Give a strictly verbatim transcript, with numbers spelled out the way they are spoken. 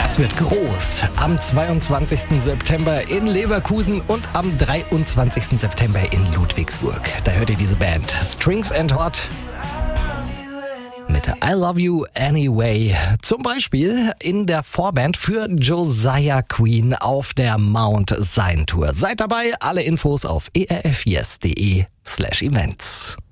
Das wird groß. Am zweiundzwanzigsten September in Leverkusen und am dreiundzwanzigsten September in Ludwigsburg. Da hört ihr diese Band Strings and Hot mit I Love You Anyway. Zum Beispiel in der Vorband für Josiah Queen auf der Mount Zion Tour. Seid dabei, alle Infos auf erfyes punkt de slash events.